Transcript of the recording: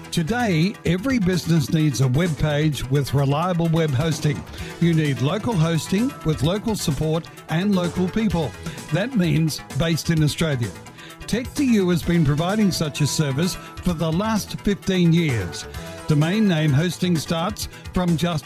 Today, every business needs a web page with reliable web hosting. You need local hosting with local support and local people. That means based in Australia. Tech2U has been providing such a service for the last 15 years. Domain name hosting starts from just